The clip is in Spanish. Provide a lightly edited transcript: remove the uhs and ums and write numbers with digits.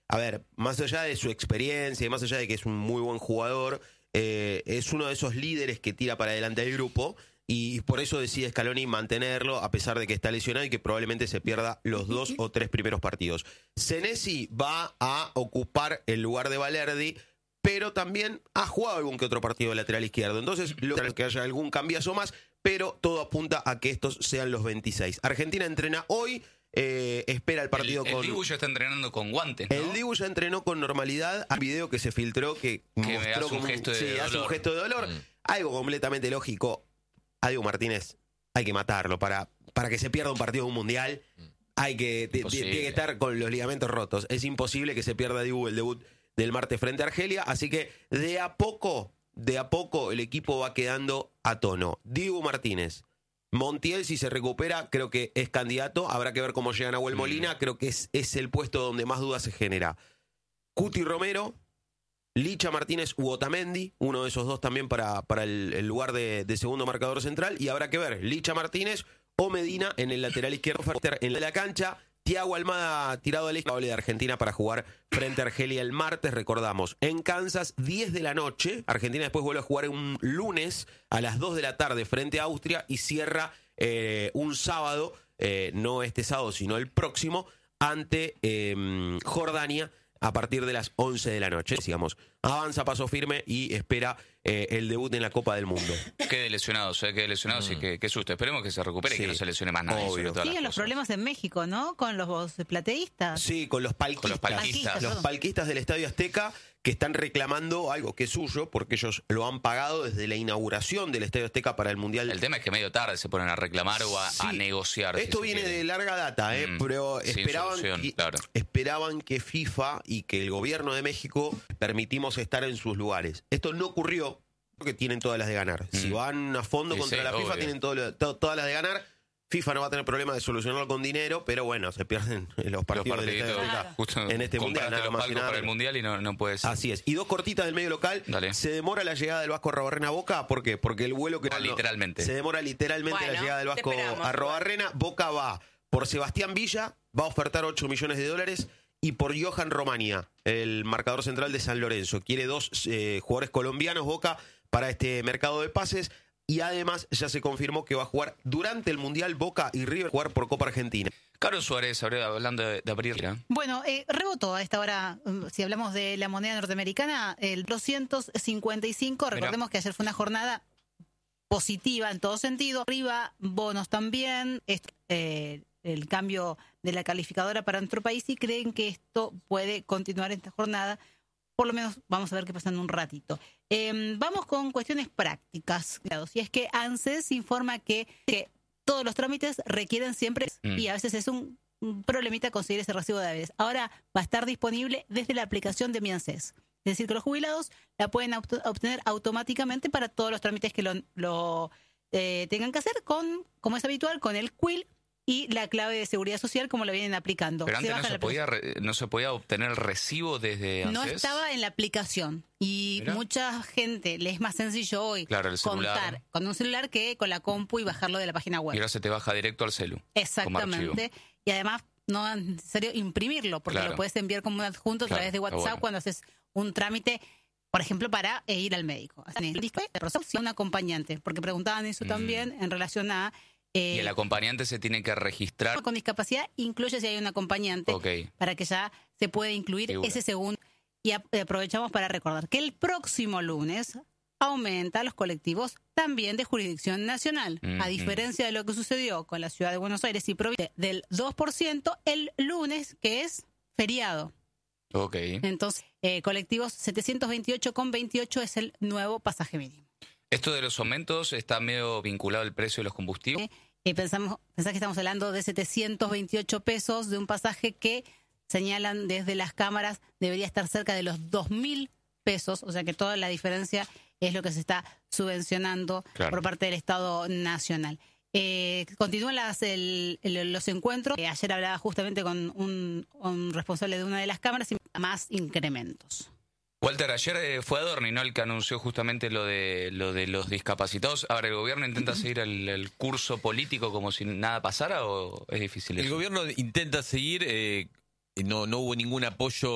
a ver, más allá de su experiencia y más allá de que es un muy buen jugador, es uno de esos líderes que tira para adelante el grupo. Y por eso decide Scaloni mantenerlo, a pesar de que está lesionado y que probablemente se pierda los 2 o 3 primeros partidos. Senesi va a ocupar el lugar de Balerdi, pero también ha jugado algún que otro partido de lateral izquierdo. Entonces, que haya algún cambiazo más, pero todo apunta a que estos sean los 26. Argentina entrena hoy, espera el partido con... El Dibu ya está entrenando con guantes, ¿no? El Dibu ya entrenó con normalidad. Hay un video que se filtró que mostró hace un gesto de dolor. hace un gesto de dolor. Algo completamente lógico. A Dibu Martínez hay que matarlo para que se pierda un partido de un mundial. Tiene que estar con los ligamentos rotos. Es imposible que se pierda Dibu el debut del martes frente a Argelia. Así que de a poco el equipo va quedando a tono. Dibu Martínez, Montiel, si se recupera, creo que es candidato. Habrá que ver cómo llega Nahuel Molina. Creo que es el puesto donde más dudas se genera. Cuti Romero, Licha Martínez u Otamendi, uno de esos dos también para el lugar de segundo marcador central. Y habrá que ver Licha Martínez o Medina en el lateral izquierdo en la cancha. Thiago Almada tirado al izquierdo de Argentina para jugar frente a Argelia el martes, recordamos, en Kansas, 10 de la noche. Argentina después vuelve a jugar un lunes a las 2 de la tarde frente a Austria y cierra un sábado, no este sábado sino el próximo, ante Jordania a partir de las 11 de la noche. Sigamos, avanza paso firme y espera el debut en la Copa del Mundo. Quede lesionado, sí, qué susto. Esperemos que se recupere y que no se lesione más nadie. Obvio. Siguen los problemas en México, ¿no? Con los plateístas. Sí, con los palquistas. Los palquistas del Estadio Azteca que están reclamando algo que es suyo porque ellos lo han pagado desde la inauguración del Estadio Azteca para el Mundial. El tema es que medio tarde se ponen a reclamar o a negociar. Esto viene de larga data, pero esperaban que FIFA y que el gobierno de México permitimos estar en sus lugares. Esto no ocurrió porque tienen todas las de ganar. Si van a fondo contra la FIFA, tienen todas las de ganar. FIFA no va a tener problema de solucionarlo con dinero, pero bueno, se pierden los partidos del Estadio Azteca en este mundial. Nada más para el mundial y no puede ser. Así es. Y dos cortitas del medio local. Dale. Se demora la llegada del Vasco Arrobarrena a Boca. ¿Por qué? Porque el vuelo que... literalmente. Se demora literalmente la llegada del Vasco Arrobarrena. Boca va por Sebastián Villa, va a ofertar $8 millones y por Johan Romania, el marcador central de San Lorenzo. Quiere 2 jugadores colombianos Boca para este mercado de pases. Y además ya se confirmó que va a jugar durante el Mundial Boca y River jugar por Copa Argentina. Carlos Suárez, hablando de abrir. Bueno, rebotó a esta hora, si hablamos de la moneda norteamericana, el 255. Recordemos que ayer fue una jornada positiva en todo sentido. Arriba, bonos también. El cambio de la calificadora para nuestro país y creen que esto puede continuar esta jornada. Por lo menos vamos a ver qué pasa en un ratito. Vamos con cuestiones prácticas. Y es que ANSES informa que todos los trámites requieren siempre, y a veces es un problemita conseguir ese recibo de haberes. Ahora va a estar disponible desde la aplicación de Mi ANSES. Es decir, que los jubilados la pueden obtener automáticamente para todos los trámites que lo tengan que hacer, como es habitual, con el CUIL y la clave de seguridad social, como lo vienen aplicando. Pero antes no se podía obtener el recibo desde ANSES. No estaba en la aplicación. Y mucha gente le es más sencillo hoy contar con un celular que con la compu y bajarlo de la página web. Y ahora se te baja directo al celu. Exactamente. Y además no es necesario imprimirlo, porque lo puedes enviar como un adjunto a través de WhatsApp cuando haces un trámite, por ejemplo, para ir al médico. Un acompañante, porque preguntaban eso también en relación a... y el acompañante se tiene que registrar. Con discapacidad, incluye si hay un acompañante, para que ya se pueda incluir ese segundo. Y aprovechamos para recordar que el próximo lunes aumenta los colectivos también de jurisdicción nacional. A diferencia de lo que sucedió con la ciudad de Buenos Aires y provincia del 2%, el lunes, que es feriado. Entonces, colectivos 728,28 es el nuevo pasaje mínimo. ¿Esto de los aumentos está medio vinculado al precio de los combustibles? Pensás que estamos hablando de 728 pesos de un pasaje que señalan desde las cámaras debería estar cerca de los 2.000 pesos, o sea que toda la diferencia es lo que se está subvencionando por parte del Estado Nacional. Continúan los encuentros. Ayer hablaba justamente con un responsable de una de las cámaras y más incrementos. Walter, ayer fue Adorni, ¿no?, el que anunció justamente lo de los discapacitados. Ahora, ¿el gobierno intenta seguir el curso político como si nada pasara o es difícil eso? El gobierno intenta seguir, no hubo ningún apoyo